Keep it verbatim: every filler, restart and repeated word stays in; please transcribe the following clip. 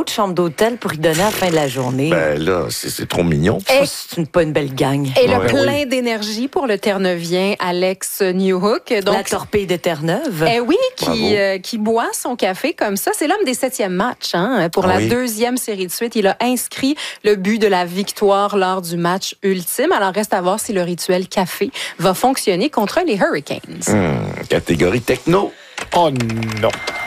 de chambre d'hôtel pour y donner à la fin de la journée. Ben là, c'est, c'est trop mignon. Ça, c'est une, pas une belle gang. Et le Ouais, plein oui. d'énergie pour le Terre-Neuvien Alex Newhook. Donc, La torpille de Terre-Neuve. Eh oui, Bravo. qui, euh, qui boit son café comme ça. C'est l'homme des septièmes matchs. Hein, pour Ah la oui. deuxième série de suite, il a inscrit le but de la victoire lors du match ultime. Alors, reste à voir si le rituel café va fonctionner contre les Hurricanes. Hum, catégorie techno. Oh non.